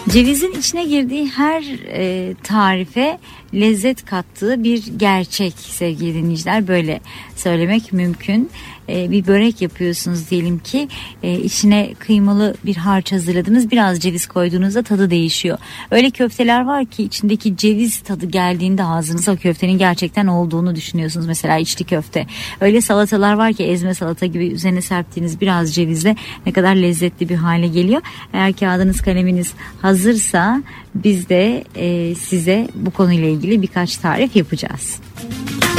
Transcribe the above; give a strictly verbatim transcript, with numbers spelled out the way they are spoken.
Cevizin içine girdiği her e, tarife lezzet kattığı bir gerçek sevgili dinleyiciler, böyle söylemek mümkün. E, bir börek yapıyorsunuz diyelim ki, e, içine kıymalı bir harç hazırladınız, biraz ceviz koyduğunuzda tadı değişiyor. Öyle köfteler var ki içindeki ceviz tadı geldiğinde ağzınıza o köftenin gerçekten olduğunu düşünüyorsunuz, mesela içli köfte. Öyle salatalar var ki ezme salata gibi, üzerine serptiğiniz biraz cevizle ne kadar lezzetli bir hale geliyor. Eğer kağıdınız kaleminiz hazırsa biz de e, size bu konuyla ilgili birkaç tarif yapacağız.